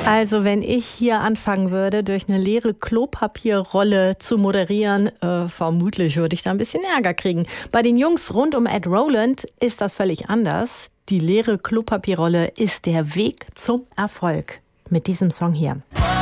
Also wenn ich hier anfangen würde, durch eine leere Klopapierrolle zu moderieren, vermutlich würde ich da ein bisschen Ärger kriegen. Bei den Jungs rund um Ed Roland ist das völlig anders. Die leere Klopapierrolle ist der Weg zum Erfolg. Mit diesem Song hier.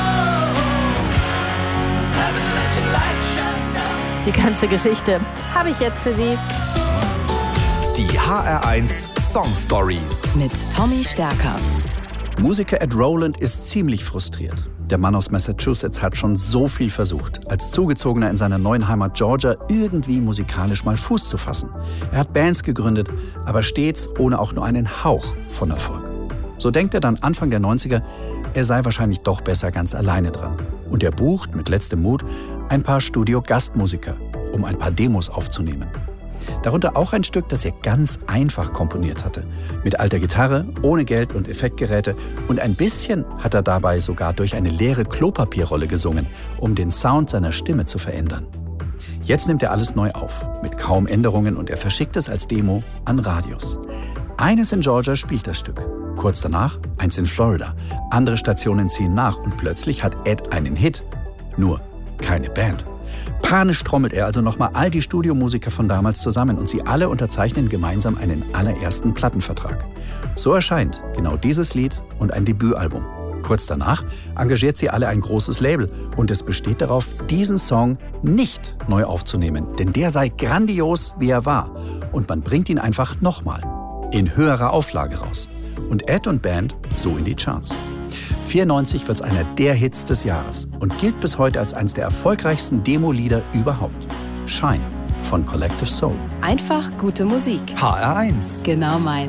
Die ganze Geschichte habe ich jetzt für Sie. Die HR1 Song Stories mit Tommy Stärker. Musiker Ed Roland ist ziemlich frustriert. Der Mann aus Massachusetts hat schon so viel versucht, als Zugezogener in seiner neuen Heimat Georgia irgendwie musikalisch mal Fuß zu fassen. Er hat Bands gegründet, aber stets ohne auch nur einen Hauch von Erfolg. So denkt er dann Anfang der 90er, er sei wahrscheinlich doch besser ganz alleine dran. Und er bucht mit letztem Mut ein paar Studio-Gastmusiker, um ein paar Demos aufzunehmen. Darunter auch ein Stück, das er ganz einfach komponiert hatte. Mit alter Gitarre, ohne Geld und Effektgeräte. Und ein bisschen hat er dabei sogar durch eine leere Klopapierrolle gesungen, um den Sound seiner Stimme zu verändern. Jetzt nimmt er alles neu auf, mit kaum Änderungen, und er verschickt es als Demo an Radios. Eines in Georgia spielt das Stück. Kurz danach eins in Florida. Andere Stationen ziehen nach und plötzlich hat Ed einen Hit. Nur keine Band. Panisch trommelt er also nochmal all die Studiomusiker von damals zusammen und sie alle unterzeichnen gemeinsam einen allerersten Plattenvertrag. So erscheint genau dieses Lied und ein Debütalbum. Kurz danach engagiert sie alle ein großes Label und es besteht darauf, diesen Song nicht neu aufzunehmen, denn der sei grandios, wie er war. Und man bringt ihn einfach nochmal in höherer Auflage raus. Und Ed und Band so in die Charts. 1994 wird es einer der Hits des Jahres und gilt bis heute als eines der erfolgreichsten Demo-Lieder überhaupt. Shine von Collective Soul. Einfach gute Musik. HR1. Genau meins.